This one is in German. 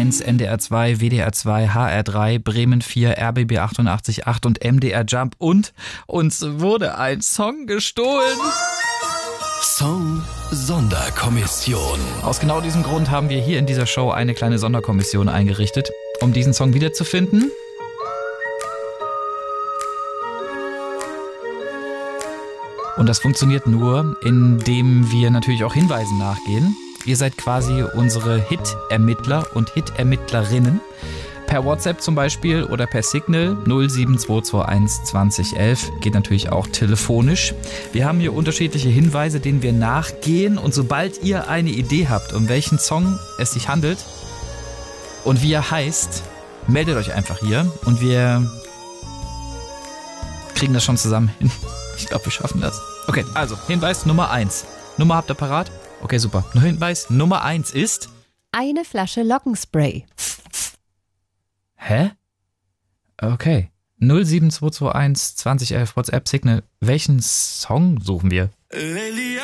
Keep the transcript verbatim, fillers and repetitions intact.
eins, N D R zwei, W D R zwei, H R drei, Bremen vier, R B B achtundachtzig Komma acht und M D R Jump. Und uns wurde ein Song gestohlen. Song Sonderkommission. Aus genau diesem Grund haben wir hier in dieser Show eine kleine Sonderkommission eingerichtet, um diesen Song wiederzufinden. Und das funktioniert nur, indem wir natürlich auch Hinweisen nachgehen. Ihr seid quasi unsere Hit-Ermittler und Hit-Ermittlerinnen. Per WhatsApp zum Beispiel oder per Signal null sieben zwei zwei eins zwanzig elf. Geht natürlich auch telefonisch. Wir haben hier unterschiedliche Hinweise, denen wir nachgehen. Und sobald ihr eine Idee habt, um welchen Song es sich handelt und wie er heißt, meldet euch einfach hier und wir kriegen das schon zusammen hin. Ich glaube, wir schaffen das. Okay, also Hinweis Nummer eins. Nummer habt ihr parat? Okay, super. Hinweis Nummer eins ist... Eine Flasche Lockenspray. Hä? Okay. null sieben zwei zwei eins zwanzig elf WhatsApp Signal. Welchen Song suchen wir? Lelia.